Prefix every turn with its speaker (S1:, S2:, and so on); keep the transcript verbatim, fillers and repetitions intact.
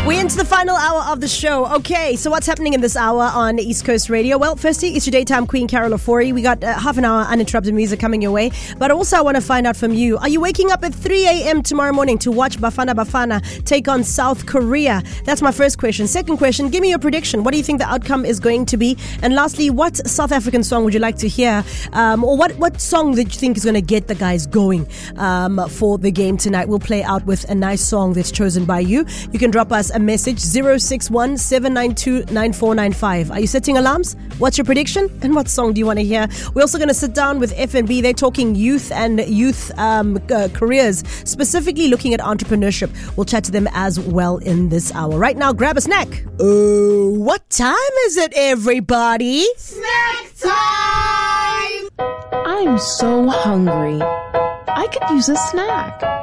S1: We're into the final hour of the show. Okay, so what's happening in this hour on East Coast Radio? Well, firstly, it's your daytime queen, Carol Ofori. We got uh, half an hour uninterrupted music coming your way. But also, I want to find out from you. Are you waking up at three a.m. tomorrow morning to watch Bafana Bafana take on South Korea? That's my first question. Second question, give me your prediction. What do you think the outcome is going to be? And lastly, what South African song would you like to hear? Um, or what, what song that you think is going to get the guys going um, for the game tonight? We'll play out with a nice song that's chosen by you. You can drop us a message, zero six one seven nine two nine four nine five. Are you setting alarms? What's your prediction? And what song do you want to hear? We're also going to sit down with F N B. They're talking youth and youth um, uh, careers, specifically looking at entrepreneurship. We'll chat to them as well in this hour. Right now, grab a snack. Oh, what time is it, everybody?
S2: Snack time!
S3: I'm so hungry. I could use a snack.